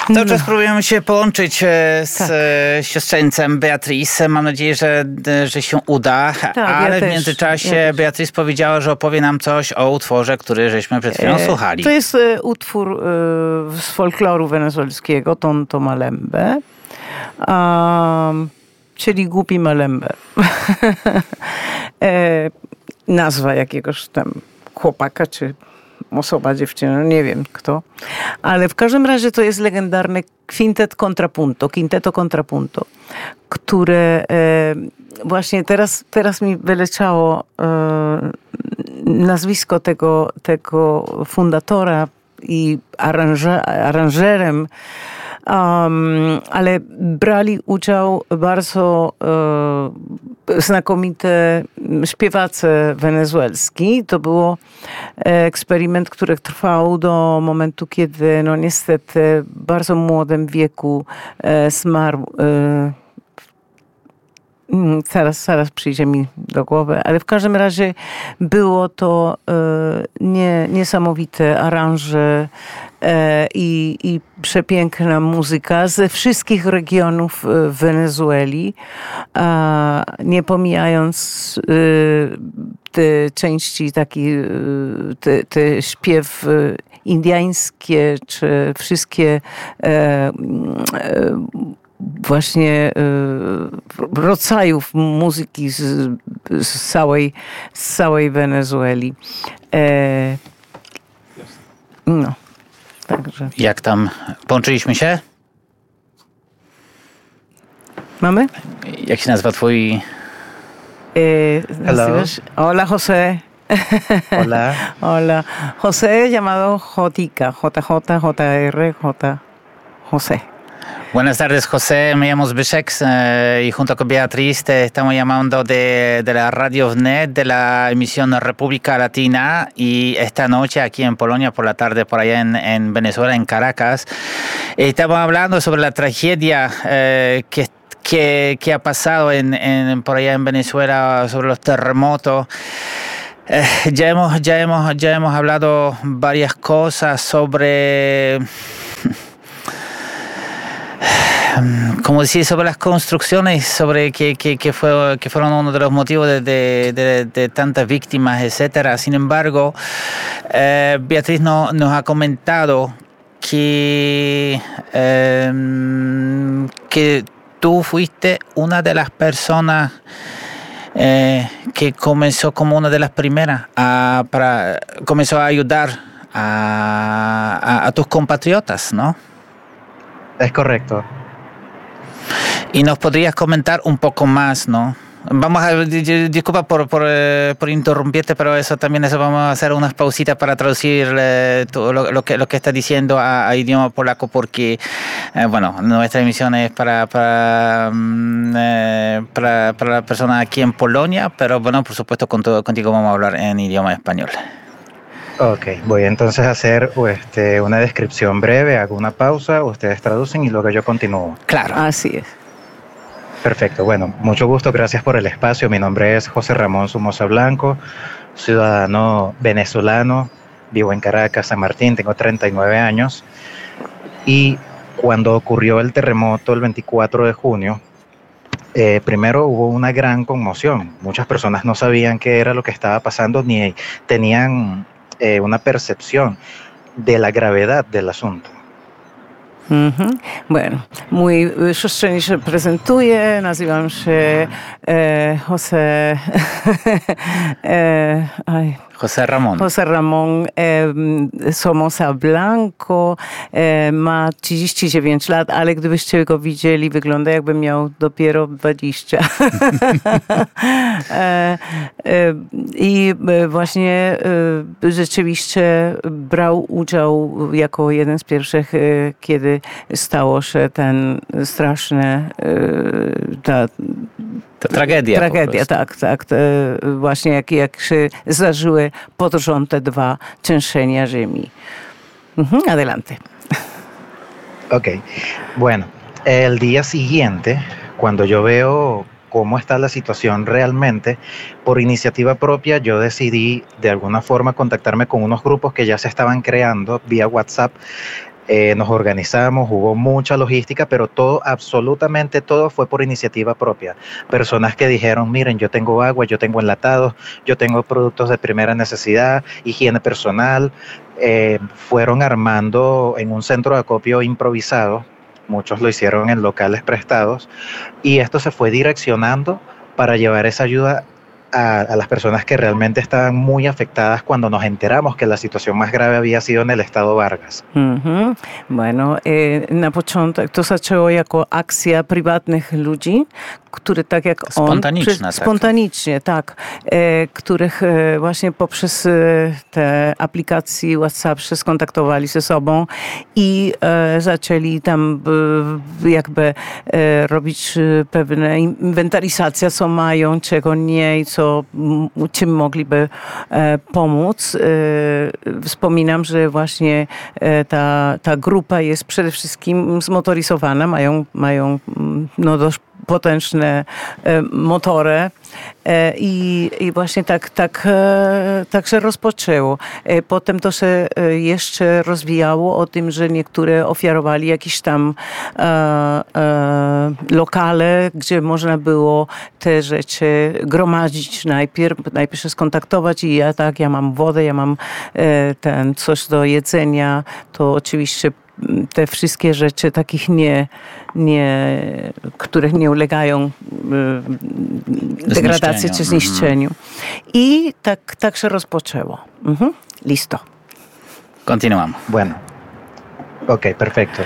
Cały czas próbujemy się połączyć z siostrzeńcem Beatriz. Mam nadzieję, że się uda, ale w międzyczasie Beatriz powiedziała, że opowie nam coś o utworze, który żeśmy przed chwilą słuchali. To jest utwór z folkloru wenezuelskiego, Tonto Malembe, czyli Głupi Malembe. Nazwa jakiegoś tam chłopaka, czy osoba, dziewczyna, nie wiem kto. Ale w każdym razie to jest legendarny Quinteto Contrapunto, które właśnie teraz mi wyleciało nazwisko tego fundatora i aranżerem, ale brali udział bardzo znakomite śpiewacy wenezuelski. To był eksperyment, który trwał do momentu, kiedy no niestety w bardzo młodym wieku zmarł. Zaraz przyjdzie mi do głowy, ale w każdym razie było to niesamowite aranże i przepiękna muzyka ze wszystkich regionów Wenezueli, nie pomijając te części takie, te śpiew indyjskie, czy wszystkie właśnie rodzajów muzyki z całej Wenezueli. No, także. Jak tam? Połączyliśmy się? Mamy? Jak się nazywa twój... Hello. Hola, José. Hola. Hola. José llamado Jotica. JR, José. Buenas tardes, José. Me llamo Zbyszek y junto con Beatriz te estamos llamando de la Radio VNET, de la emisión República Latina, y esta noche aquí en Polonia, por la tarde por allá en Venezuela, en Caracas, estamos hablando sobre la tragedia que ha pasado por allá en Venezuela, sobre los terremotos. Ya hemos hablado varias cosas sobre... como decir, sobre las construcciones, sobre que fueron uno de los motivos de tantas víctimas, etcétera. Sin embargo, Beatriz nos ha comentado que tú fuiste una de las personas que comenzó como una de las primeras comenzó a ayudar a tus compatriotas, ¿no? Es correcto. Y nos podrías comentar un poco más, ¿no? Disculpa por interrumpirte, pero eso vamos a hacer unas pausitas para traducir lo que estás diciendo a idioma polaco, porque bueno, nuestra emisión es para las personas aquí en Polonia, pero bueno, por supuesto contigo vamos a hablar en idioma español. Ok, voy entonces a hacer una descripción breve, hago una pausa, ustedes traducen y luego yo continúo. Claro. Así es. Perfecto, bueno, mucho gusto, gracias por el espacio. Mi nombre es José Ramón Somoza Blanco, ciudadano venezolano, vivo en Caracas, San Martín, tengo 39 años. Y cuando ocurrió el terremoto el 24 de junio, primero hubo una gran conmoción. Muchas personas no sabían qué era lo que estaba pasando ni tenían una percepción de la gravedad del asunto. Bueno, mój siostrzenik się prezentuje, nazywam się José Ramón Somoza Blanco, ma 39 lat, ale gdybyście go widzieli, wygląda jakby miał dopiero 20. I właśnie rzeczywiście brał udział jako jeden z pierwszych, kiedy stało się ten straszny ta tragedia. Tragedia, tak. Właśnie jak się zdarzyły pod rząd te dwa trzęsienia ziemi. Adelante. Ok, bueno, el día siguiente, cuando yo veo cómo está la situación realmente, por iniciativa propia yo decidí de alguna forma contactarme con unos grupos que ya se estaban creando vía WhatsApp Nos organizamos, hubo mucha logística, pero todo, absolutamente todo fue por iniciativa propia. Personas que dijeron, miren, yo tengo agua, yo tengo enlatados, yo tengo productos de primera necesidad, higiene personal, fueron armando en un centro de acopio improvisado, muchos lo hicieron en locales prestados, y esto se fue direccionando para llevar esa ayuda a las personas que realmente estaban muy afectadas cuando nos enteramos que la situación más grave había sido en el estado Vargas. Bueno, na początek to zaczęło jako akcja prywatnych ludzi, które tak jak spontanicznie, tak, których właśnie poprzez te aplikacje WhatsApp się skontaktowali ze sobą i zaczęli tam jakby robić pewne inwentaryzacje, co mają, czego nie i czym mogliby pomóc. Wspominam, że właśnie ta grupa jest przede wszystkim zmotoryzowana, mają dość potężne motory i właśnie tak się rozpoczęło. Potem to się jeszcze rozwijało o tym, że niektóre ofiarowali jakieś tam lokale, gdzie można było te rzeczy gromadzić najpierw się skontaktować i ja mam wodę, ja mam coś do jedzenia, to oczywiście te wszystkie rzeczy takich które nie ulegają degradacji czy zniszczeniu. I tak się rozpoczęło. Listo. Continuamos. Bueno, ok, perfecto.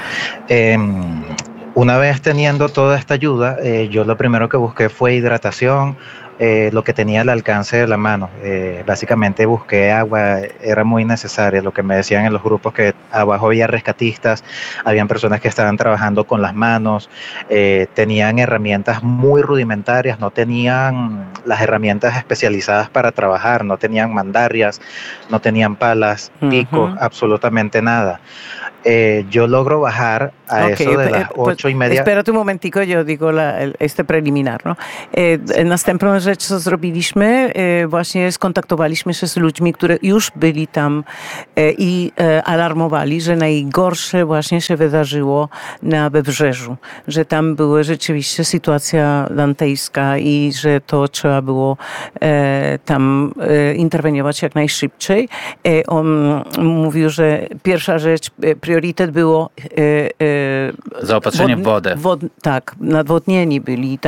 Una vez teniendo toda esta ayuda, yo lo primero que busqué fue hidratación, lo que tenía al alcance de la mano. Básicamente busqué agua, era muy necesaria. Lo que me decían en los grupos, que abajo había rescatistas, habían personas que estaban trabajando con las manos, tenían herramientas muy rudimentarias, no tenían las herramientas especializadas para trabajar, no tenían mandarias, no tenían palas, picos, absolutamente nada. Yo logro bajar a eso de las 8:30. Espérate un momentico, yo digo este preliminar. No? Następną rzecz, co zrobiliśmy, właśnie skontaktowaliśmy się z ludźmi, którzy już byli tam i alarmowali, że najgorsze właśnie się wydarzyło na Wybrzeżu, że tam była rzeczywiście sytuacja dantejska i że to trzeba było tam interweniować jak najszybciej. On mówił, że pierwsza rzecz, priorytet było zaopatrzenie w wodę. Tak, nadwodnieni byli,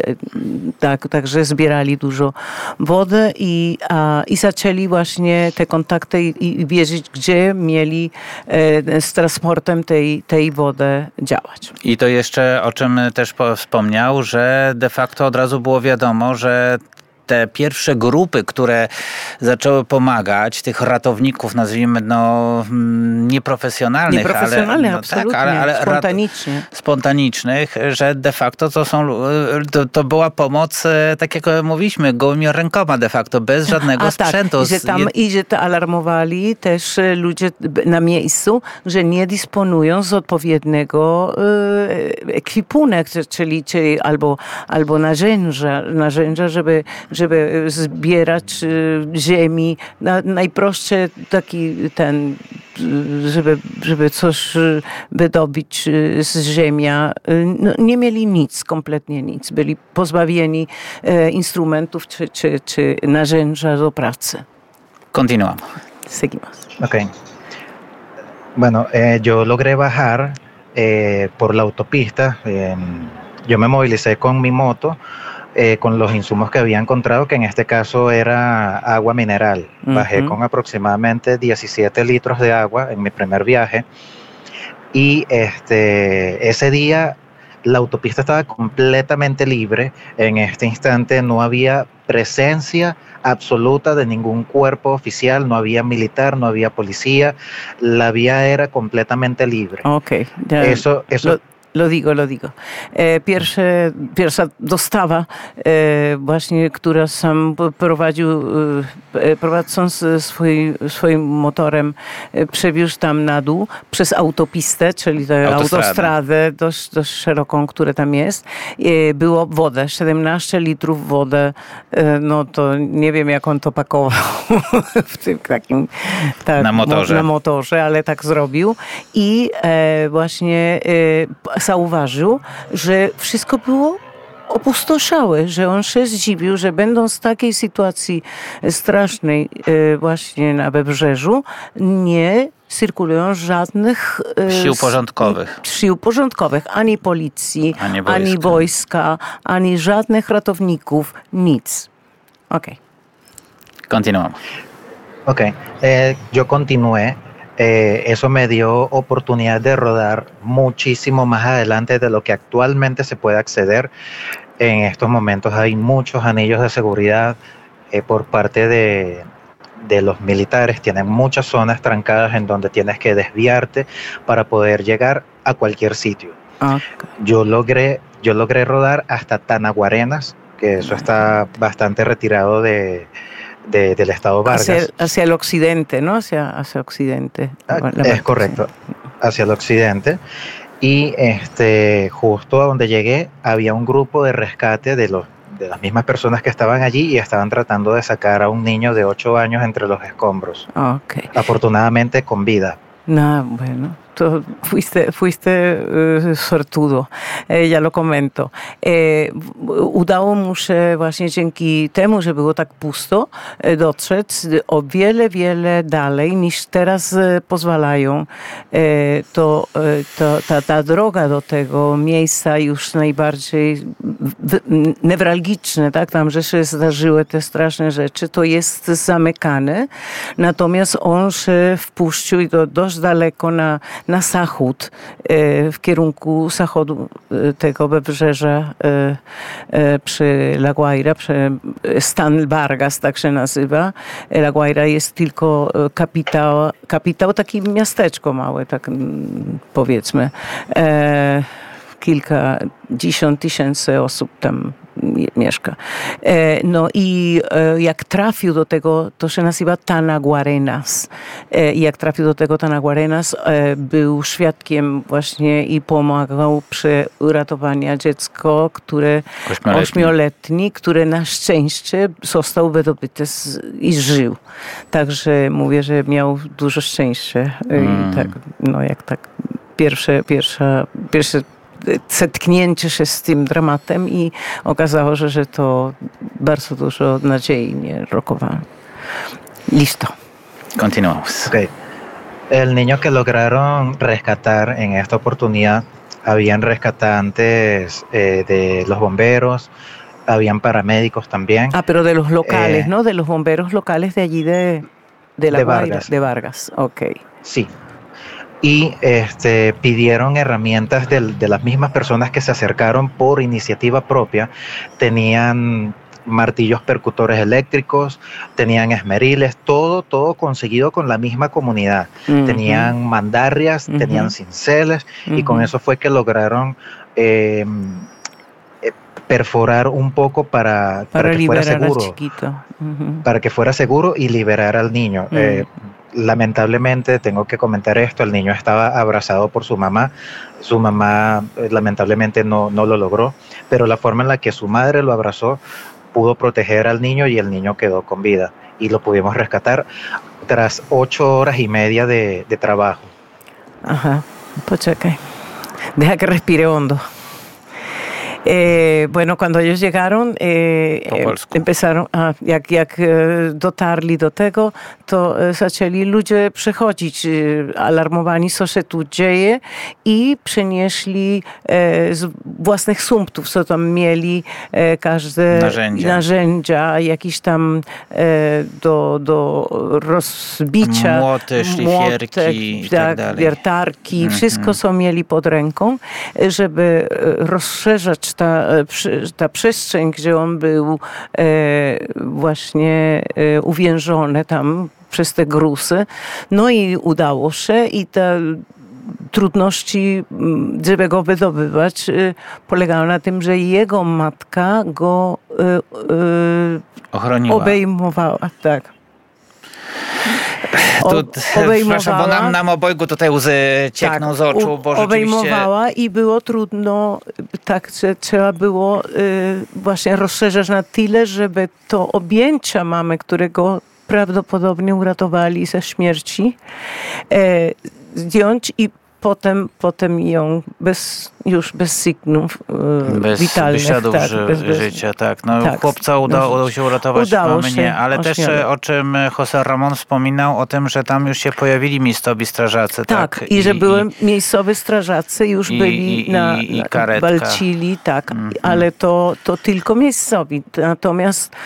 także zbierali dużo wody i zaczęli właśnie te kontakty i wiedzieć, gdzie mieli z transportem tej wody działać. I to jeszcze, o czym też wspomniał, że de facto od razu było wiadomo, że te pierwsze grupy, które zaczęły pomagać, tych ratowników, nazwijmy, nieprofesjonalnych, ale absolutnie, ale spontanicznych, że de facto to była pomoc, tak jak mówiliśmy, gołymi rękoma de facto, bez żadnego sprzętu. I że alarmowali też ludzie na miejscu, że nie dysponują z odpowiedniego ekwipunek, czyli albo narzędzia, żeby zbierać ziemi. Najprostsze żeby coś wydobyć z ziemia. Nie mieli nic, kompletnie nic. Byli pozbawieni instrumentów czy narzędzia do pracy. Continuamos. Seguimos. Okay. Bueno, yo logré bajar por la autopista. Yo me movilicé con mi moto, con los insumos que había encontrado, que en este caso era agua mineral. Bajé con aproximadamente 17 litros de agua en mi primer viaje y ese día la autopista estaba completamente libre. En este instante no había presencia absoluta de ningún cuerpo oficial, no había militar, no había policía, la vía era completamente libre. Okay. Eso Lo digo. Pierwsza dostawa właśnie, która sam prowadził, prowadząc swoim motorem, przewiózł tam na dół przez autopistę, czyli tę autostradę dość szeroką, która tam jest. Było wodę, 17 litrów wodę. No to nie wiem, jak on to pakował w tym takim... Tak, na motorze, ale tak zrobił. I właśnie zauważył, że wszystko było opustoszałe, że on się zdziwił, że będąc w takiej sytuacji strasznej właśnie na wybrzeżu, nie cyrkulują żadnych sił porządkowych, ani policji, ani wojska, ani żadnych ratowników, nic. Okej. Continuamos. Ok, yo continué. Eso me dio oportunidad de rodar muchísimo más adelante de lo que actualmente se puede acceder. En estos momentos hay muchos anillos de seguridad por parte de los militares. Tienen muchas zonas trancadas en donde tienes que desviarte para poder llegar a cualquier sitio. Okay. Yo logré rodar hasta Tanaguarenas, que eso está bastante retirado del estado Vargas. Hacia el occidente, ¿no? Hacia occidente. Es correcto, hacia el occidente. Y justo a donde llegué había un grupo de rescate de las mismas personas que estaban allí y estaban tratando de sacar a un niño de 8 años entre los escombros. Okay. Afortunadamente con vida. No, bueno, to fuiste sortudo, ja lo comento. Udało mu się właśnie dzięki temu, że było tak pusto, dotrzeć o wiele dalej niż teraz pozwalają. Ta droga do tego miejsca już najbardziej newralgiczne, tak? Tam, że się zdarzyły te straszne rzeczy, to jest zamykane. Natomiast on się wpuścił i to dość daleko na zachód, w kierunku zachodu tego wybrzeża przy La Guaira, przy stan Vargas, tak się nazywa. La Guaira jest tylko kapitał, takie miasteczko małe, tak powiedzmy. Kilkadziesiąt tysięcy osób tam mieszka. No i jak trafił do tego, to się nazywa Tanaguarenas. I jak trafił do tego Tanaguarenas, był świadkiem właśnie i pomagał przy uratowaniu dziecko, które 8-letni, które na szczęście został wydobyty i żył. Także mówię, że miał dużo szczęścia. I tak, no jak tak pierwsze zetknięcie się z tym dramatem i okazało się, że to bardzo dużo nadziei nie rokowało. Listo. Continuamos. Okay. El niño que lograron rescatar en esta oportunidad, habían rescatantes de los bomberos, habían paramédicos también. Pero de los locales, ¿no? De los bomberos locales de allí de La Guaira, de Vargas. Okay. Sí. Y pidieron herramientas de las mismas personas que se acercaron por iniciativa propia. Tenían martillos percutores eléctricos, tenían esmeriles, todo conseguido con la misma comunidad. Tenían mandarrias, tenían cinceles, y con eso fue que lograron perforar un poco para que fuera seguro. Para que fuera seguro y liberar al niño. Lamentablemente, tengo que comentar esto, el niño estaba abrazado por su mamá lamentablemente no lo logró, pero la forma en la que su madre lo abrazó pudo proteger al niño y el niño quedó con vida y lo pudimos rescatar tras 8 horas y media de trabajo. Ajá, poczekaj, deja que respire hondo. Bueno, cuando ellos llegaron, empezaron, jak dotarli do tego, to zaczęli ludzie przychodzić alarmowani, co się tu dzieje, i przynieśli z własnych sumptów, co tam mieli, każde narzędzia jakieś tam do rozbicia. Młoty, szlifierki i tak dalej. Wiertarki, wszystko, co mieli pod ręką, żeby rozszerzać ta przestrzeń, gdzie on był właśnie uwiężony tam przez te gruzy. No i udało się i trudności, żeby go wydobywać, polegały na tym, że jego matka go ochroniła. Obejmowała. Tak. Przepraszam, bo nam obojgu tutaj łzy ciekną z oczu, bo obejmowała i było trudno, tak, że trzeba było właśnie rozszerzać na tyle, żeby to objęcia mamy, którego prawdopodobnie uratowali ze śmierci, zdjąć i potem ją już bez sygnów witalnych. Śladów bez życia, tak. No, tak. Chłopca udało się uratować, mamy nie. Ale też o czym José Ramón wspominał, o tym, że tam już się pojawili miejscowi strażacy. Tak, i że były miejscowi strażacy, już byli walczyli, tak, ale to tylko miejscowi. Natomiast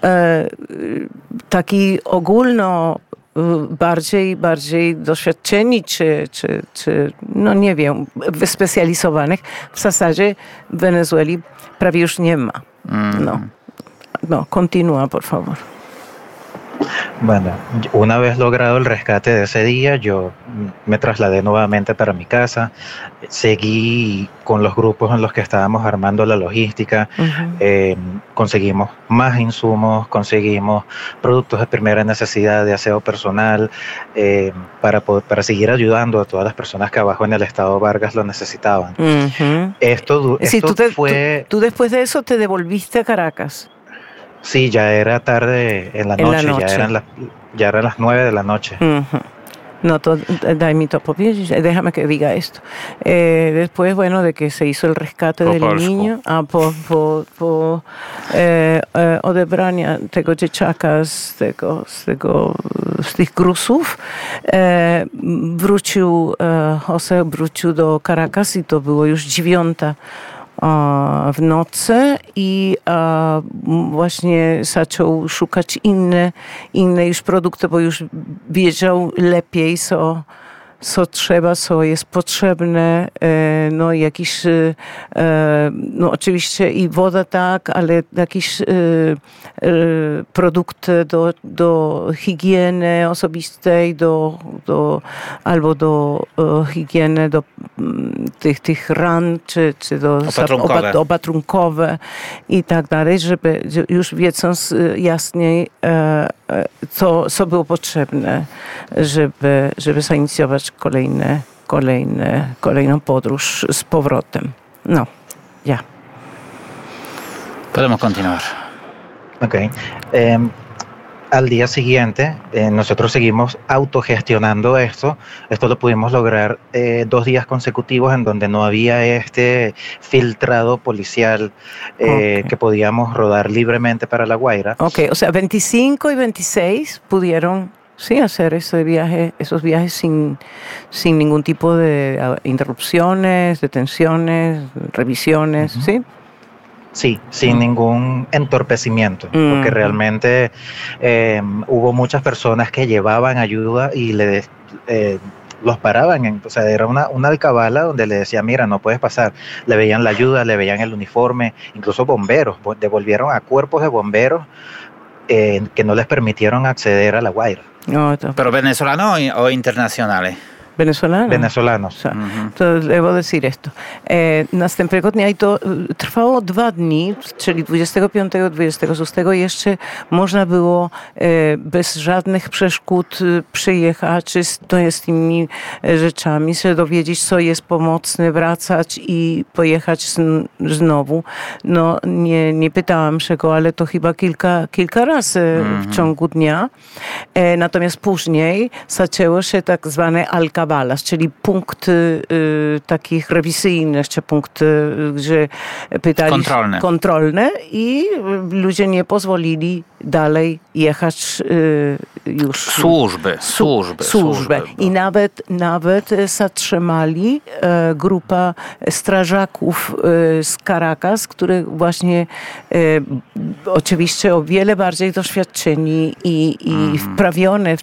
taki ogólno bardziej doświadczeni, czy no nie wiem, wyspecjalizowanych w zasadzie w Wenezueli prawie już nie ma. No, continúa, por favor. Bueno, una vez logrado el rescate de ese día, yo me trasladé nuevamente para mi casa, seguí con los grupos en los que estábamos armando la logística, conseguimos más insumos, conseguimos productos de primera necesidad, de aseo personal, para seguir ayudando a todas las personas que abajo en el estado Vargas lo necesitaban. Esto fue... Tú después de eso te devolviste a Caracas. Sí, ya era tarde en la noche. Ya eran las 9 de la noche. No, daj mi to powiedzieć, déjame que diga esto. Después, bueno, de que se hizo el rescate del niño, po odebrania tego dzieciaka z tych gruzów, José wrócił do Caracas i to było już 9 w nocy i właśnie zaczął szukać inne już produkty, bo już wiedział lepiej, co trzeba, co jest potrzebne, no jakiś, no oczywiście i woda tak, ale jakieś produkty do higieny osobistej, albo do higieny, do tych ran, czy do opatrunkowe i tak dalej, żeby już wiedząc jasniej, co było potrzebne, żeby zainicjować kolejną podróż z powrotem. No, ya. Podemos continuar. Okay. Al día siguiente, nosotros seguimos autogestionando esto. Esto lo pudimos lograr 2 días consecutivos en donde no había este filtrado policial que podíamos rodar libremente para La Guaira. Ok, o sea, 25 y 26 pudieron hacer esos viajes sin ningún tipo de interrupciones, detenciones, revisiones, ¿sí? Sí, sin ningún entorpecimiento, porque realmente hubo muchas personas que llevaban ayuda y los paraban. O sea, era una alcabala donde le decía, mira, no puedes pasar. Le veían la ayuda, le veían el uniforme, incluso bomberos. Devolvieron a cuerpos de bomberos que no les permitieron acceder a La Guaira. No, ¿Pero venezolanos o internacionales? Venezolanos. To debo decir esto. Następnego dnia, i to trwało 2 dni, czyli 25-26 jeszcze można było bez żadnych przeszkód przyjechać z tymi rzeczami, się dowiedzieć, co jest pomocne, wracać i pojechać znowu. No, nie pytałam się go, ale to chyba kilka razy w ciągu dnia. Natomiast później zaczęło się tak zwane alcabalas, czyli punkty takich rewizyjnych, czy punkty, gdzie pytali kontrolne i ludzie nie pozwolili dalej jechać już. Służby. I nawet zatrzymali grupa strażaków z Caracas, których właśnie oczywiście o wiele bardziej doświadczeni i wprawione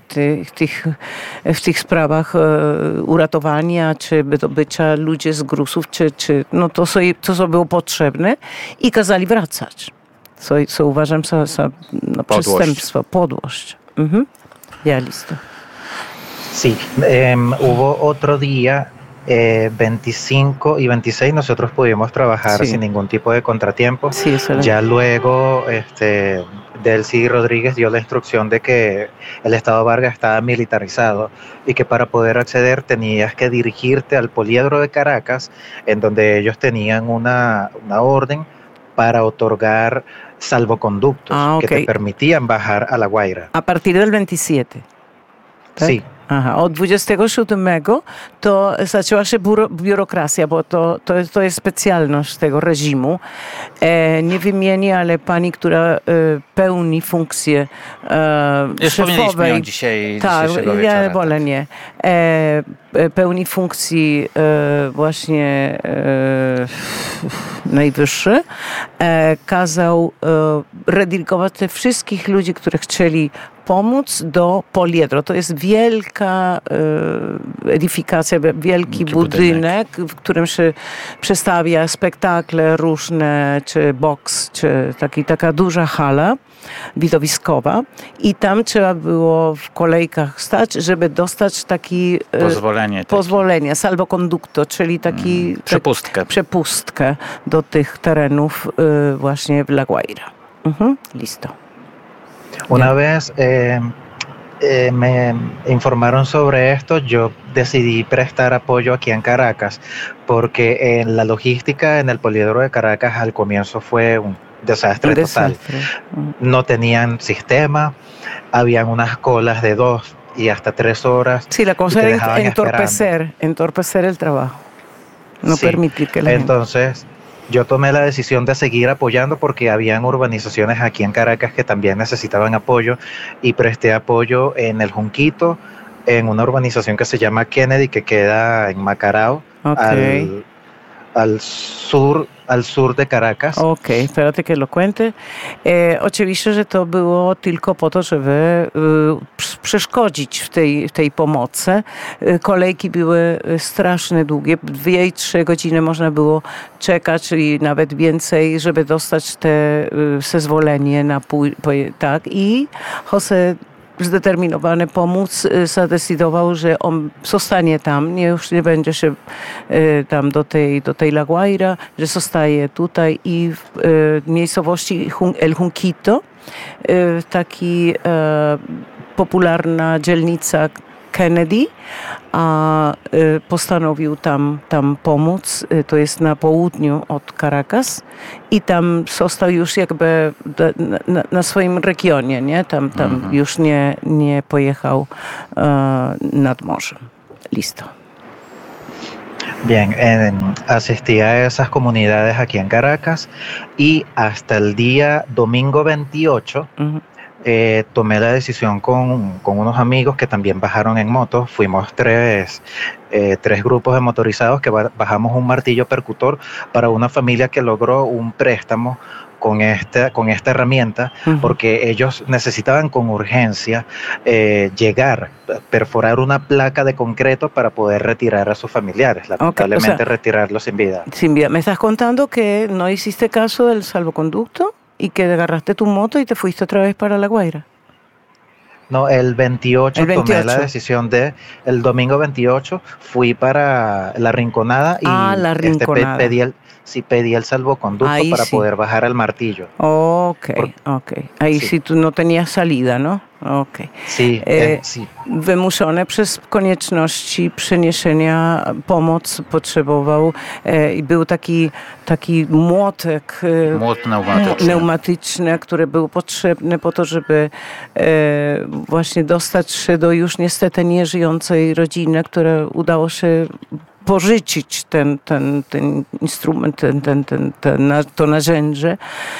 w tych sprawach uratowania, czy wydobycia ludzi z gruzów, czy no to, co było potrzebne i kazali wracać. Co uważam za przestępstwo, podłość. Ya, listo. Sí, hubo otro día 25 y 26 nosotros pudimos trabajar sin ningún tipo de contratiempo. Sí, ya luego Delcy Rodríguez dio la instrucción de que el Estado Vargas estaba militarizado y que para poder acceder tenías que dirigirte al Poliedro de Caracas, en donde ellos tenían una orden para otorgar salvoconductos que te permitían bajar a La Guaira. A partir del 27. Tak? Sí. Aha, od 27 to zaczęła się biurokracja, bo to jest specjalność tego reżimu. Nie wymienię, ale pani, która pełni funkcję szefowej... dzisiaj, tak, ja wolę tak. nie. Pełni funkcji właśnie najwyższy, kazał redirigować tych wszystkich ludzi, którzy chcieli pomóc do Poliedro. To jest wielka edyfikacja, wielki budynek, w którym się przedstawia spektakle różne, czy boks, czy taka duża hala widowiskowa i tam trzeba było w kolejkach stać, żeby dostać taki pozwolenie, salvoconducto, czyli przepustkę do tych terenów właśnie w La Guaira. Listo. Una vez me informaron sobre esto, yo decidí prestar apoyo aquí en Caracas, porque en la logística en el Poliedro de Caracas al comienzo fue un desastre total. No tenían sistema, habían unas colas de 2 y hasta 3 horas. Sí, la cosa era entorpecer el trabajo, no permitir que la Entonces, yo tomé la decisión de seguir apoyando porque habían urbanizaciones aquí en Caracas que también necesitaban apoyo y presté apoyo en el Junquito, en una urbanización que se llama Kennedy, que queda en Macarao, al sur de Caracas. Okej, espérate que lo cuente. Oczywiście, że to było tylko po to, żeby przeszkodzić w tej pomocy. Kolejki były strasznie długie. 2-3 godziny można było czekać i nawet więcej, żeby dostać te zezwolenie na tak. I José zdeterminowany pomóc, zadecydował, że on zostanie tam, już nie będzie się tam do tej La Guaira, że zostaje tutaj i w miejscowości El Junquito, taki popularna dzielnica Kennedy, a postanowił tam pomóc. To jest na południu od Caracas i tam został już jakby na swoim regionie, nie? Tam już nie pojechał nad morzem. Listo. Bien, asistí a esas comunidades aquí en Caracas y hasta el día domingo 28 tomé la decisión con unos amigos que también bajaron en moto. Fuimos tres grupos de motorizados que bajamos un martillo percutor para una familia que logró un préstamo con esta herramienta, porque ellos necesitaban con urgencia perforar una placa de concreto para poder retirar a sus familiares, lamentablemente retirarlos sin vida. Sin vida. ¿Me estás contando que no hiciste caso del salvoconducto y que agarraste tu moto y te fuiste otra vez para La Guaira? No, el 28 tomé la decisión el domingo 28 fui para La Rinconada y La Rinconada. pedí el salvoconducto para poder bajar al martillo. Okej. Ahí sí tú no tenías salida, no? Okej. Sí. Wymuszone przez konieczności przeniesienia pomoc potrzebował i był taki młot pneumatyczny, który był potrzebny po to, żeby właśnie dostać się do już niestety nieżyjącej rodziny, które udało się pożyczyć ten instrument, to narzędzie.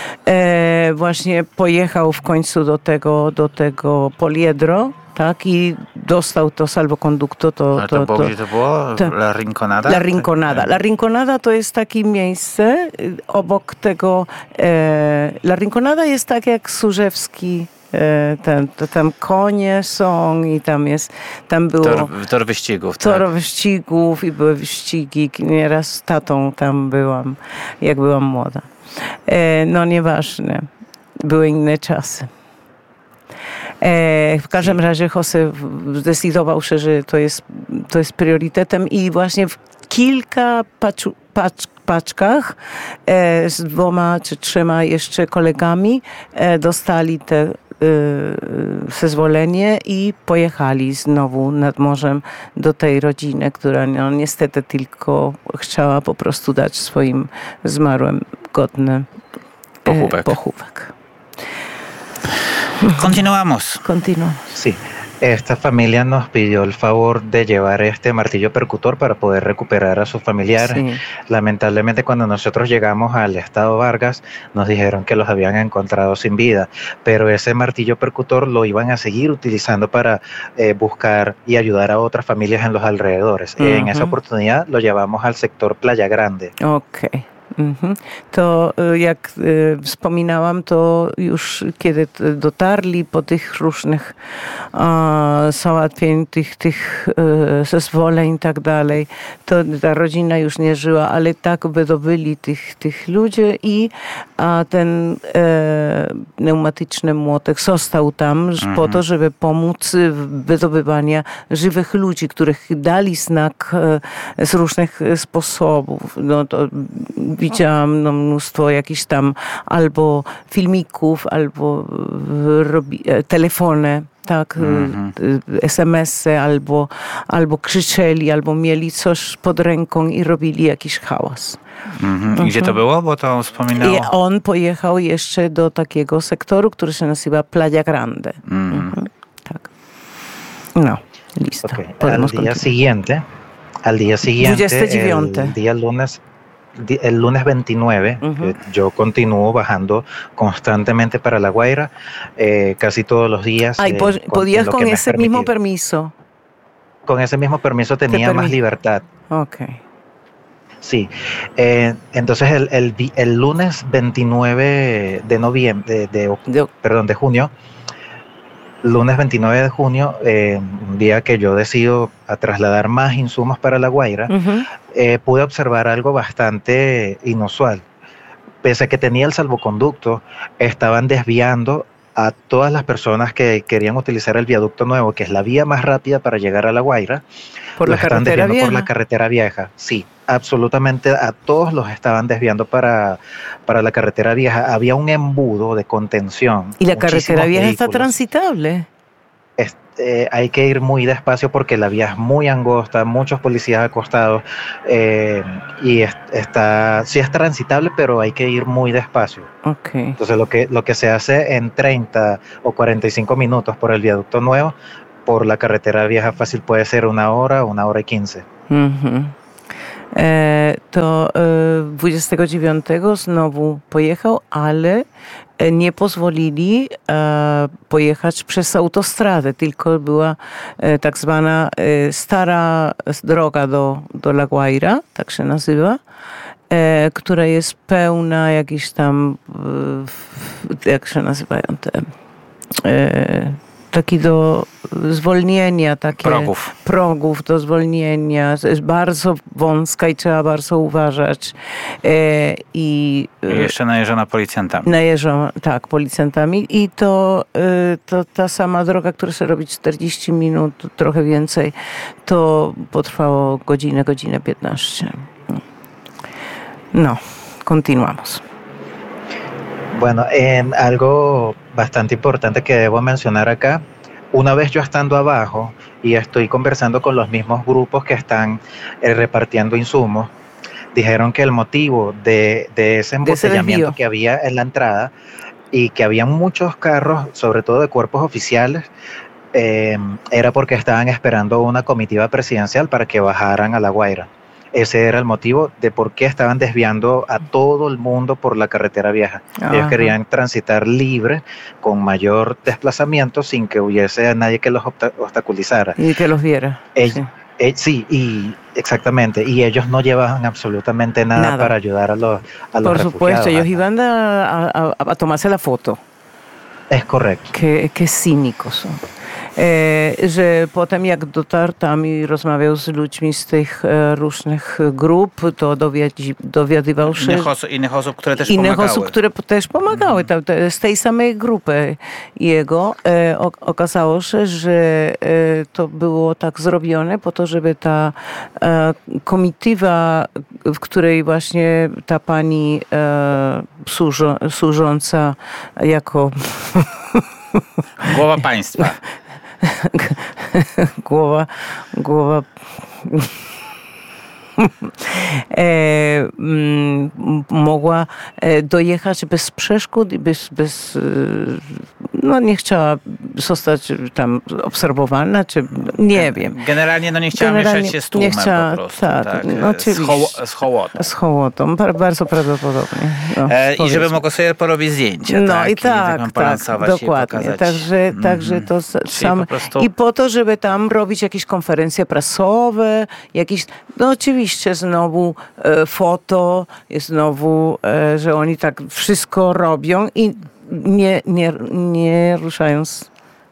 Właśnie pojechał w końcu do tego Poliedro, tak, i dostał to salvoconducto. To było La Rinconada? La Rinconada. La Rinconada to jest takie miejsce obok tego. La Rinconada jest tak jak Służewski. Tam konie są i tam było tor wyścigów. Tor wyścigów i były wyścigi. Nieraz z tatą tam byłam, jak byłam młoda. No nieważne. Były inne czasy. W każdym razie Jose zdecydował się, że to jest priorytetem i właśnie w kilka paczkach z 2 czy 3 jeszcze kolegami dostali te zezwolenie i pojechali znowu nad morzem do tej rodziny, która no, niestety tylko chciała po prostu dać swoim zmarłym godny pochówek. Continuamos. Sí. Esta familia nos pidió el favor de llevar este martillo percutor para poder recuperar a sus familiares. Sí. Lamentablemente, cuando nosotros llegamos al estado Vargas, nos dijeron que los habían encontrado sin vida, pero ese martillo percutor lo iban a seguir utilizando para buscar y ayudar a otras familias en los alrededores. En esa oportunidad lo llevamos al sector Playa Grande. Okay. To jak wspominałam, to już kiedy dotarli po tych różnych załatwień, tych zezwoleń i tak dalej, to ta rodzina już nie żyła, ale tak wydobyli tych ludzi i ten pneumatyczny młotek został tam po to, żeby pomóc w wydobywaniu żywych ludzi, których dali znak z różnych sposobów. No to widziałam mnóstwo jakichś tam albo filmików, albo telefony, tak, SMS-y, albo krzyczeli, albo mieli coś pod ręką i robili jakiś hałas. Gdzie to było? Bo to wspominało. I on pojechał jeszcze do takiego sektoru, który się nazywa Playa Grande. Tak. No, listo. Okay. Al día siguiente, 29. El lunes 29, yo continúo bajando constantemente para La Guaira, casi todos los días. ¿Podías con ese mismo permiso? Con ese mismo permiso tenía más libertad. Okay. Sí, entonces el lunes 29 de noviembre, de junio, lunes 29 de junio, un día que yo decido a trasladar más insumos para La Guaira, pude observar algo bastante inusual. Pese a que tenía el salvoconducto, estaban desviando a todas las personas que querían utilizar el viaducto nuevo, que es la vía más rápida para llegar a La Guaira. ¿Por la carretera vieja? Por la carretera vieja, sí. Absolutamente a todos los estaban desviando para la carretera vieja. Había un embudo de contención. ¿Y la carretera vieja está transitable? Hay que ir muy despacio porque la vía es muy angosta, muchos policías acostados y sí es transitable, pero hay que ir muy despacio. Okay. Entonces lo que se hace en 30 o 45 minutos por el viaducto nuevo, por la carretera vieja fácil puede ser 1 hora, 1 hora y 15. To 29 znowu pojechał, ale nie pozwolili pojechać przez autostradę, tylko była tak zwana stara droga do La Guaira, tak się nazywa, która jest pełna jakichś tam, jak się nazywają te... taki do zwolnienia, takie progów do zwolnienia. Jest bardzo wąska i trzeba bardzo uważać. I jeszcze najeżdżona policjantami. Tak, policjantami. I to ta sama droga, która się robi 40 minut, trochę więcej, to potrwało godzinę 15. No, continuamos. Bueno, algo bastante importante que debo mencionar acá, una vez yo estando abajo y estoy conversando con los mismos grupos que están repartiendo insumos, dijeron que el motivo de ese embotellamiento que había en la entrada y que había muchos carros, sobre todo de cuerpos oficiales, era porque estaban esperando una comitiva presidencial para que bajaran a La Guaira. Ese era el motivo de por qué estaban desviando a todo el mundo por la carretera vieja. Ellos querían transitar libre, con mayor desplazamiento, sin que hubiese nadie que los obstaculizara. Y que los viera. Sí, y exactamente. Y ellos no llevaban absolutamente nada. Para ayudar a los Por refugiados. Supuesto, ellos iban a tomarse la foto. Es correcto. Qué cínicos son. że potem jak dotarł tam i rozmawiał z ludźmi z tych różnych grup, to dowiadywał się... Innych osób, które też innych pomagały. osób, które też pomagały. Z tej samej grupy jego okazało się, że to było tak zrobione po to, żeby ta komitywa, w której właśnie ta pani służąca jako Głowa państwa. głowa mogła dojechać bez przeszkód i no nie chciała zostać tam obserwowana, czy nie wiem. Generalnie nie chciała mieszać się z tłumem po prostu. Tak. No, oczywiście. Z hołotą. Z hołotą, bardzo prawdopodobnie. No, I żeby mogło sobie porobić zdjęcia. No tak? i tak, dokładnie. Także to sam... prostu... I po to, żeby tam robić jakieś konferencje prasowe, no oczywiście znowu foto, znowu, że oni tak wszystko robią i nie ruszając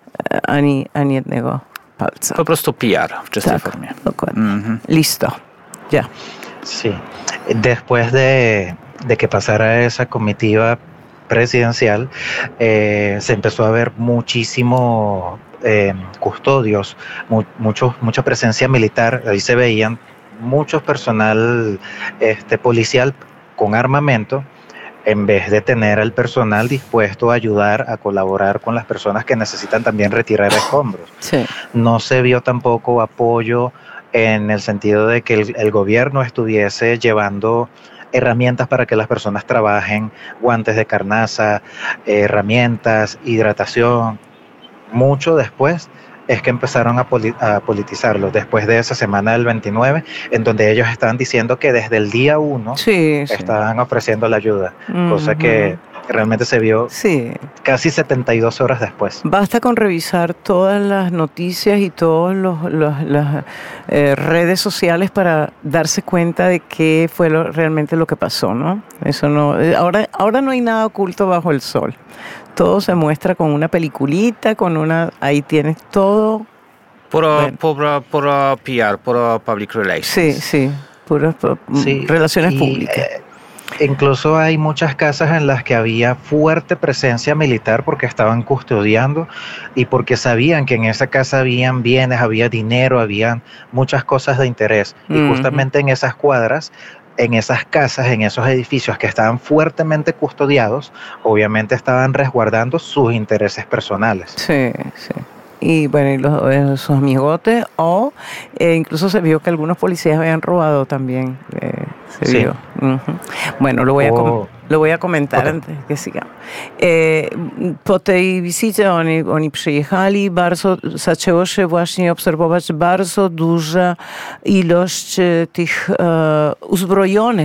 ani jednego palca. Po prostu PR w czystej formie. Dokładnie. Listo. Ya. Sí. Después de que pasara esa comitiva presidencial, se empezó a ver muchísimo custodios, mucha presencia militar. Ahí se veían mucho personal policial con armamento, en vez de tener al personal dispuesto a ayudar, a colaborar con las personas que necesitan también retirar escombros. Sí. No se vio tampoco apoyo en el sentido de que el gobierno estuviese llevando herramientas para que las personas trabajen, guantes de carnaza, herramientas, hidratación. Mucho después es que empezaron a politizarlo, después de esa semana del 29, en donde ellos estaban diciendo que desde el día 1 estaban ofreciendo la ayuda, cosa que realmente se vio casi 72 horas después. Basta con revisar todas las noticias y todas las redes sociales para darse cuenta de qué fue realmente lo que pasó, ¿no? Eso no, ahora no hay nada oculto bajo el sol. Todo se muestra con una peliculita, ahí tienes todo. Puro PR, puro public relations. Sí, relaciones públicas. Incluso hay muchas casas en las que había fuerte presencia militar porque estaban custodiando y porque sabían que en esa casa habían bienes, había dinero, habían muchas cosas de interés. Y justamente en esas cuadras, en esas casas, en esos edificios que estaban fuertemente custodiados, obviamente estaban resguardando sus intereses personales. Sí. Y bueno, y sus amigotes, o incluso se vio que algunos policías habían robado también. Se vio. Bueno, lo voy a comentar antes que sigamos. Po tej wizycie oni przyjechali, zaczęło się właśnie obserwować bardzo duża ilość tych uzbrojonych